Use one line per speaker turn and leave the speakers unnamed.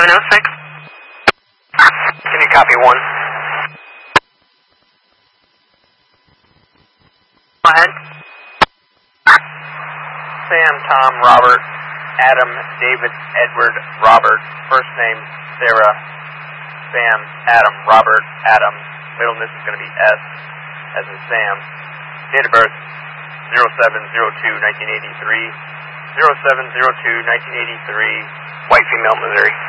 906.
Can you copy 1?
Go ahead.
Sam, Tom, Robert, Adam, David, Edward, Robert. First name, Sarah, Sam, Adam, Robert, Adam. Middle initial is going to be S, as in Sam. Date of birth, 07/02/1983. 07/02/1983. White female, Missouri.